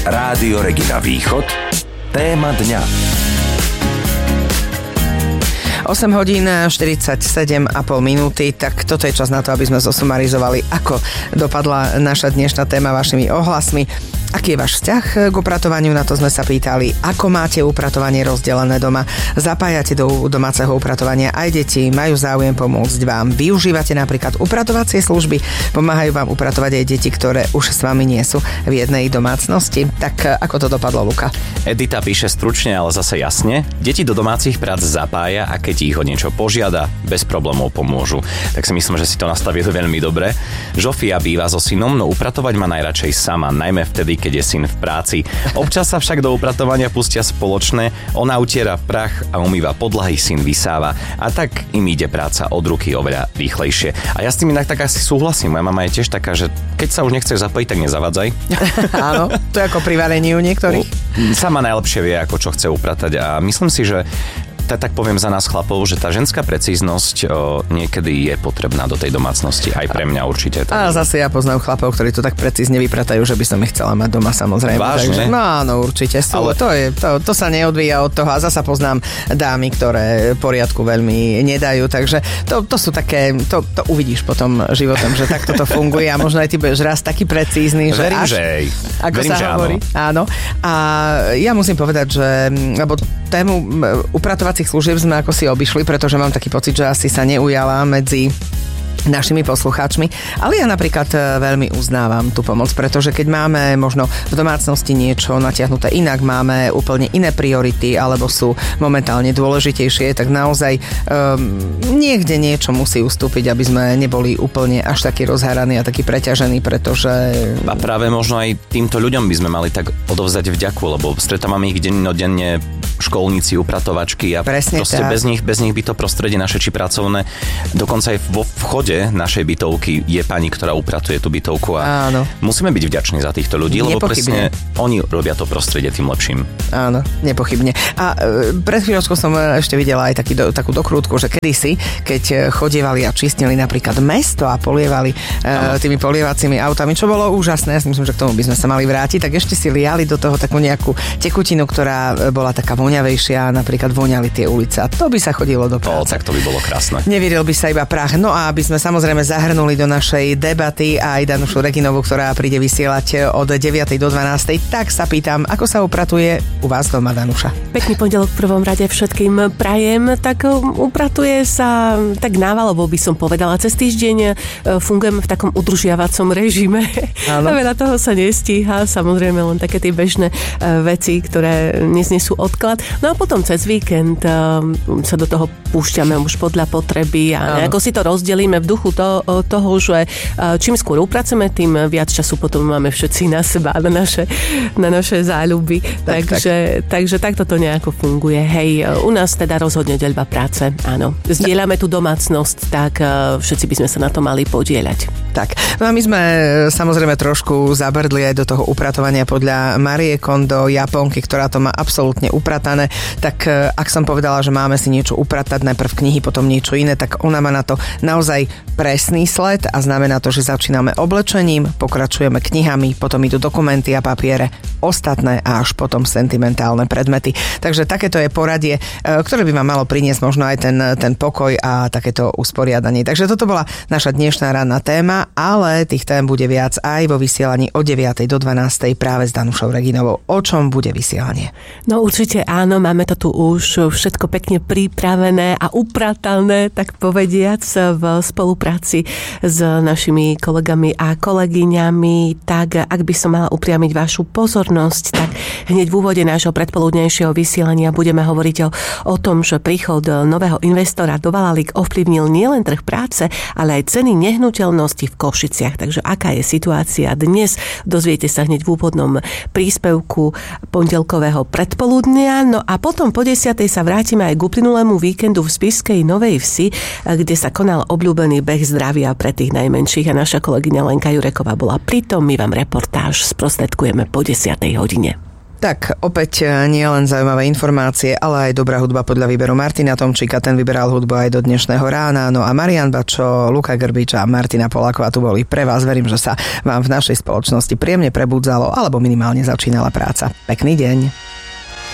Rádio Regina Východ. Téma dňa. 8 hodín 47,5 minúty, tak toto je čas na to, aby sme zosumarizovali, ako dopadla naša dnešná téma vašimi ohlasmi. Aký je váš vzťah k upratovaniu? Na to sme sa pýtali. Ako máte upratovanie rozdelené doma? Zapájate do domáceho upratovania aj deti? Majú záujem pomôcť vám? Využívate napríklad upratovacie služby? Pomáhajú vám upratovať aj deti, ktoré už s vami nie sú v jednej domácnosti? Tak ako to dopadlo, Luka? Edita píše stručne, ale zase jasne. Deti do domácich prác zapája a keď ich o niečo požiada, bez problémov pomôžu. Tak si myslím, že si to nastavili veľmi dobre. Žofia býva so synom, no upratovať má najradšej sama, najmä vtedy, keď je syn v práci. Občas sa však do upratovania pustia spoločné, ona utiera prach a umýva podlahy, syn vysáva. A tak im ide práca od ruky oveľa rýchlejšie. A ja s tým inak tak asi súhlasím. Moja mama je tiež taká, že keď sa už nechceš zapojiť, tak nezavadzaj. Áno, to je ako pri varení u niektorých. Sama najlepšie vie, ako čo chce upratať a myslím si, že tak poviem za nás chlapov, že tá ženská precíznosť niekedy je potrebná do tej domácnosti. Aj pre mňa určite. A zase ja poznám chlapov, ktorí to tak precízne vypratajú, že by som ich chcela mať doma, samozrejme. Vážne? Takže, no áno, určite sú. Ale to sa neodvíja od toho. A zasa poznám dámy, ktoré poriadku veľmi nedajú. Takže to sú také, to uvidíš potom životom, že takto to funguje a možno aj ty budeš raz taký precízny, že verím, až, že aj. ako verím, sa že hovorí. Áno. A ja musím povedať, že lebo tému upratovacích služieb sme ako si obišli, pretože mám taký pocit, že asi sa neujala medzi našimi poslucháčmi, ale ja napríklad veľmi uznávam tú pomoc, pretože keď máme možno v domácnosti niečo natiahnuté inak, máme úplne iné priority alebo sú momentálne dôležitejšie, tak naozaj niekde niečo musí ustúpiť, aby sme neboli úplne až takí rozháraní a takí preťažení, pretože... A práve možno aj týmto ľuďom by sme mali tak odovzdať vďaku, lebo stretávame ich dennodenne školníci, upratovačky a presne proste bez nich by to prostredie naše či pracovné, dokonca aj vo vchode našej bytovky je pani, ktorá upratuje tú bytovku a áno. Musíme byť vďační za týchto ľudí, lebo presne oni robia to prostredie tým lepším. Áno, nepochybne. A pred chvíľočkou som ešte videla aj takú dokrútku, že kedysi, keď chodievali a čistili napríklad mesto a polievali tými polievacími autami, čo bolo úžasné, ja si myslím, že k tomu by sme sa mali vrátiť, tak ešte si liali do toho takú nejakú tekutinu, ktorá bola taká voňavejšia, napríklad voňali tie ulice a to by sa chodilo do práce. Tak to by bolo krásne. Nevyril by sa iba prach. No a aby sme samozrejme zahrnuli do našej debaty aj Danušu Reginovú, ktorá príde vysielať od 9. do 12. Tak sa pýtam, ako sa upratuje u vás doma, Danuša? Pekný pondelok v prvom rade všetkým prajem. Tak upratuje sa tak návalovo, by som povedala. Cez týždeň fungujeme v takom udržiavacom režime. Áno. Veľa toho sa nestíha, samozrejme len také tie bežné veci, ktoré neznesú odklad. No a potom cez víkend sa do toho púšťame už podľa potreby a nejako si to rozdelíme v duchu toho, že čím skôr upracujeme, tým viac času potom máme všetci na seba, na naše záľuby. Takže takto to nejako funguje. Hej, u nás teda rozhodne deľba práce, áno. Zdieľame tú domácnosť, tak všetci by sme sa na to mali podieľať. Tak, no a my sme samozrejme trošku zabrdli aj do toho upratovania podľa Marie Kondo, Japonky, ktorá to má absolútne upratané. Tak ak som povedala, že máme si niečo upratať, najprv knihy, potom niečo iné, tak ona má na to naozaj presný sled a znamená to, že začíname oblečením, pokračujeme knihami, potom idú dokumenty a papiere, ostatné a až potom sentimentálne predmety. Takže takéto je poradie, ktoré by vám malo priniesť možno aj ten pokoj a takéto usporiadanie. Takže toto bola naša dnešná ranná téma, ale tých tém bude viac aj vo vysielaní od 9. do 12. práve s Danušou Reginovou. O čom bude vysielanie? No určite áno, máme to tu už všetko pekne pripravené a upratané, tak povediac, v spolupráci s našimi kolegami a kolegyňami. Tak ak by som mala upriamiť vašu pozornosť, tak hneď v úvode nášho predpoludnejšieho vysielania budeme hovoriť o tom, že príchod nového investora do Valavík ovplyvnil nielen trh práce, ale aj ceny nehnuteľnosti v Košiciach. Takže aká je situácia dnes? Dozviete sa hneď v úvodnom príspevku pondelkového predpoludnia. No a potom po 10. sa vrátime aj k uplynulému víkendu v Spišskej Novej Vsi, kde sa konal obľúbený beh zdravia pre tých najmenších a naša kolegyňa Lenka Jureková bola pritom. My vám reportáž sprostredkujeme po 10. hodine. Tak opäť nie len zaujímavé informácie, ale aj dobrá hudba podľa výberu Martina Tomčíka, ten vyberal hudbu aj do dnešného rána. No a Marian Bačo, Luka Grbič a Martina Poláková tu boli pre vás. Verím, že sa vám v našej spoločnosti príjemne prebudzalo alebo minimálne začínala práca. Pekný deň.